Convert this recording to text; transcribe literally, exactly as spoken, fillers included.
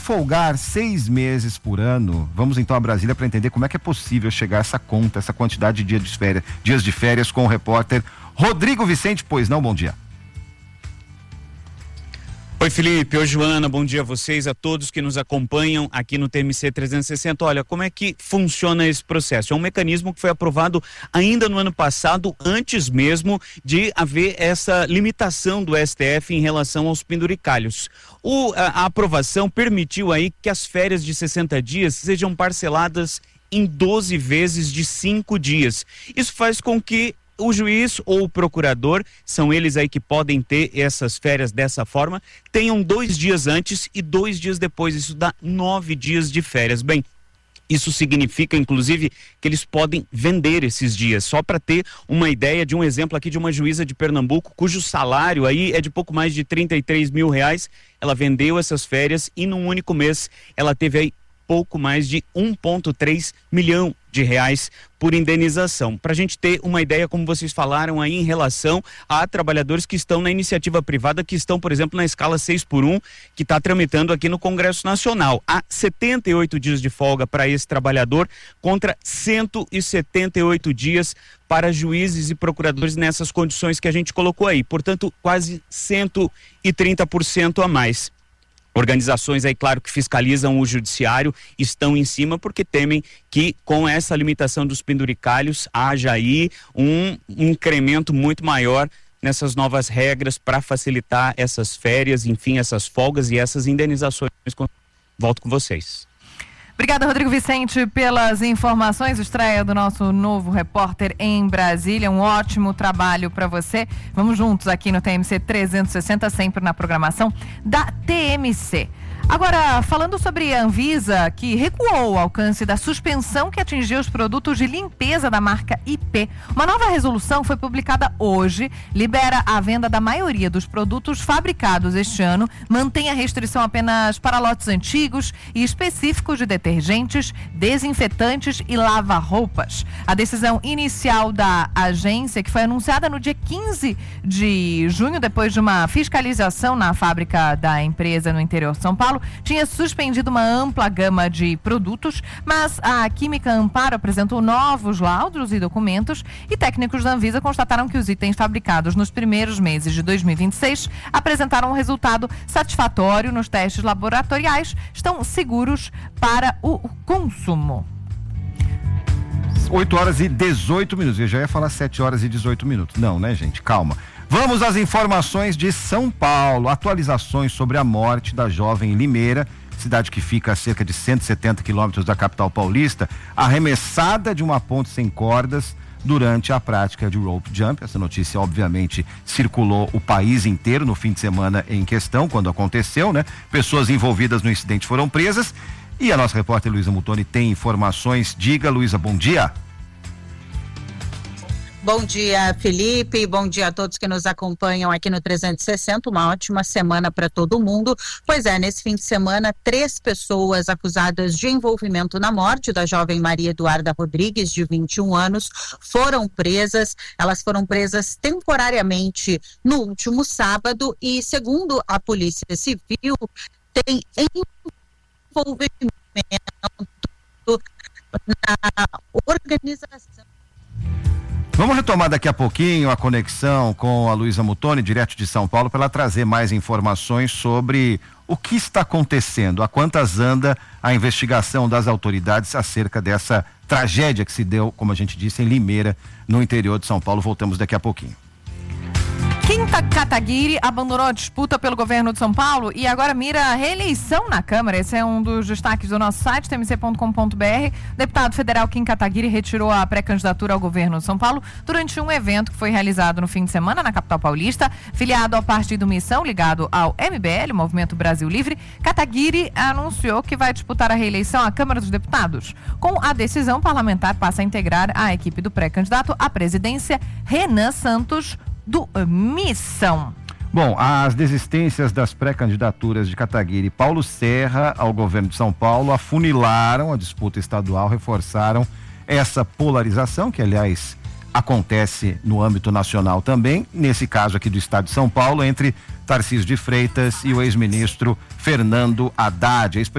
folgar seis meses por ano, vamos então a Brasília para entender como é que é possível chegar a essa conta, essa quantidade de dias de férias, dias de férias com o repórter Rodrigo Vicente. Pois não, bom dia. Oi, Felipe, oi, Joana, bom dia a vocês, a todos que nos acompanham aqui no T M C trezentos e sessenta. Olha, como é que funciona esse processo? É um mecanismo que foi aprovado ainda no ano passado, antes mesmo de haver essa limitação do S T F em relação aos penduricalhos. O, a, a aprovação permitiu aí que as férias de sessenta dias sejam parceladas em doze vezes de cinco dias. Isso faz com que o juiz ou o procurador, são eles aí que podem ter essas férias dessa forma, tenham dois dias antes e dois dias depois. Isso dá nove dias de férias. Bem, isso significa, inclusive, que eles podem vender esses dias. Só para ter uma ideia de um exemplo aqui de uma juíza de Pernambuco, cujo salário aí é de pouco mais de trinta e três mil reais. Ela vendeu essas férias e num único mês ela teve aí pouco mais de um vírgula três milhão de reais por indenização. Para a gente ter uma ideia, como vocês falaram aí, em relação a trabalhadores que estão na iniciativa privada, que estão, por exemplo, na escala seis por um, que está tramitando aqui no Congresso Nacional. Há setenta e oito dias de folga para esse trabalhador, contra cento e setenta e oito dias para juízes e procuradores nessas condições que a gente colocou aí. Portanto, quase cento e trinta por cento a mais. Organizações aí, claro, que fiscalizam o judiciário estão em cima porque temem que com essa limitação dos penduricalhos haja aí um, um incremento muito maior nessas novas regras para facilitar essas férias, enfim, essas folgas e essas indenizações. Volto com vocês. Obrigada, Rodrigo Vicente, pelas informações. Estreia do nosso novo repórter em Brasília. Um ótimo trabalho para você. Vamos juntos aqui no T M C trezentos e sessenta, sempre na programação da T M C. Agora, falando sobre a Anvisa, que recuou o alcance da suspensão que atingiu os produtos de limpeza da marca I P. Uma nova resolução foi publicada hoje, libera a venda da maioria dos produtos fabricados este ano, mantém a restrição apenas para lotes antigos e específicos de detergentes, desinfetantes e lava-roupas. A decisão inicial da agência, que foi anunciada no dia quinze de junho, depois de uma fiscalização na fábrica da empresa no interior de São Paulo, tinha suspendido uma ampla gama de produtos, mas a Química Amparo apresentou novos laudos e documentos e técnicos da Anvisa constataram que os itens fabricados nos primeiros meses de dois mil e vinte e seis apresentaram um resultado satisfatório nos testes laboratoriais, estão seguros para o consumo. oito horas e dezoito minutos, eu já ia falar sete horas e dezoito minutos, não, né, gente? Calma. Vamos às informações de São Paulo. Atualizações sobre a morte da jovem Limeira, cidade que fica a cerca de cento e setenta quilômetros da capital paulista, arremessada de uma ponte sem cordas durante a prática de rope jump. Essa notícia, obviamente, circulou o país inteiro no fim de semana em questão, quando aconteceu, né? Pessoas envolvidas no incidente foram presas e a nossa repórter Luísa Mutoni tem informações. Diga, Luísa, bom dia. Bom dia, Felipe, bom dia a todos que nos acompanham aqui no trezentos e sessenta, uma ótima semana para todo mundo. Pois é, nesse fim de semana, três pessoas acusadas de envolvimento na morte da jovem Maria Eduarda Rodrigues, de vinte e um anos, foram presas. Elas foram presas temporariamente no último sábado e, segundo a Polícia Civil, tem envolvimento na organização. Vamos retomar daqui a pouquinho a conexão com a Luísa Mutoni, direto de São Paulo, para ela trazer mais informações sobre o que está acontecendo, a quantas anda a investigação das autoridades acerca dessa tragédia que se deu, como a gente disse, em Limeira, no interior de São Paulo. Voltamos daqui a pouquinho. Kim Kataguiri abandonou a disputa pelo governo de São Paulo e agora mira a reeleição na Câmara. Esse é um dos destaques do nosso site, t m c ponto com ponto b r. O deputado federal Kim Kataguiri retirou a pré-candidatura ao governo de São Paulo durante um evento que foi realizado no fim de semana na capital paulista. Filiado ao Partido Missão, ligado ao M B L, Movimento Brasil Livre, Kataguiri anunciou que vai disputar a reeleição à Câmara dos Deputados. Com a decisão, o parlamentar passa a integrar a equipe do pré-candidato à presidência, Renan Santos, do Missão. Bom, as desistências das pré-candidaturas de Kataguiri e Paulo Serra ao governo de São Paulo afunilaram a disputa estadual, reforçaram essa polarização, que aliás acontece no âmbito nacional também, nesse caso aqui do estado de São Paulo, entre Tarcísio de Freitas e o ex-ministro Fernando Haddad.